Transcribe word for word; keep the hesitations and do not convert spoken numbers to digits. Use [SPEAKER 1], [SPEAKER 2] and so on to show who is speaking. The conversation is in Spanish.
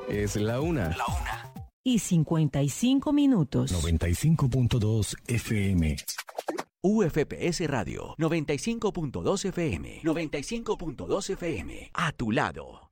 [SPEAKER 1] Es la una.
[SPEAKER 2] La una.
[SPEAKER 3] Y cincuenta y cinco minutos.
[SPEAKER 1] noventa y cinco punto dos F M.
[SPEAKER 2] U F P S Radio, noventa y cinco punto dos F M. noventa y cinco punto dos F M. A tu lado.